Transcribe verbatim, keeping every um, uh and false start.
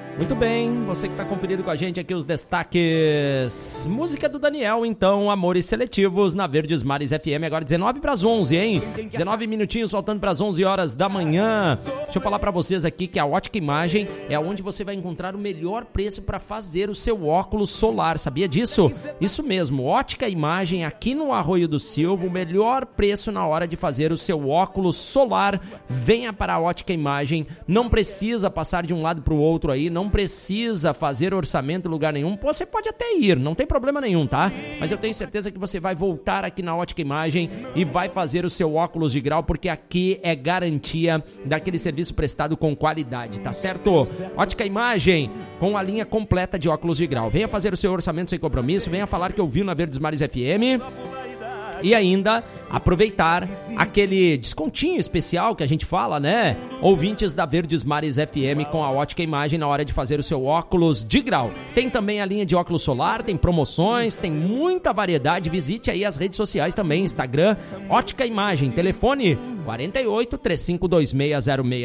Muito bem, você que está conferindo com a gente aqui os destaques. Música do Daniel, então, Amores Seletivos na Verdes Mares F M, agora dezenove para as onze, hein? dezenove minutinhos faltando para as onze horas da manhã. Deixa eu falar para vocês aqui que a Ótica Imagem é onde você vai encontrar o melhor preço para fazer o seu óculos solar, sabia disso? Isso mesmo, Ótica Imagem aqui no Arroio do Silva, o melhor preço na hora de fazer o seu óculos solar. Venha para a Ótica Imagem, não precisa passar de um lado para o outro aí, não precisa fazer orçamento em lugar nenhum. Você pode até ir, não tem problema nenhum, tá? Mas eu tenho certeza que você vai voltar aqui na Ótica Imagem e vai fazer o seu óculos de grau, porque aqui é garantia daquele serviço prestado com qualidade, tá certo? Ótica Imagem, com a linha completa de óculos de grau. Venha fazer o seu orçamento sem compromisso, venha falar que ouviu na Verdes Mares F M. E ainda aproveitar aquele descontinho especial que a gente fala, né? Ouvintes da Verdes Mares F M com a Ótica Imagem na hora de fazer o seu óculos de grau. Tem também a linha de óculos solar, tem promoções, tem muita variedade. Visite aí as redes sociais também, Instagram, Ótica Imagem, telefone quarenta e oito, três cinco dois seis zero seis